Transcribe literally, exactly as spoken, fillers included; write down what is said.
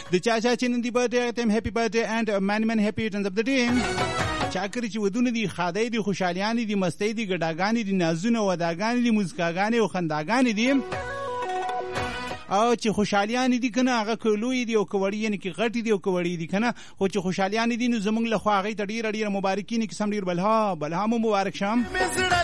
د چا چا چې نن دی برډې تم هپی برډې اند مانی مانی هپی ریټرنز اف د ډے چا کړی چې ودونه دي خادای دي خوشحالیان دي مستی دي ګډاګانی دي نازونه وداګانی دي موزیکاګانی او خنداګانی دي او چې خوشحالیان دي کنه هغه کولوی دي او کوړی یعنی کې غټي دي او کوړی دي کنه خو چې خوشحالیان دي نو زمونږ له خو هغه ډیر ډیر مبارکین کې سم ډیر بلها بلها مو مبارک شام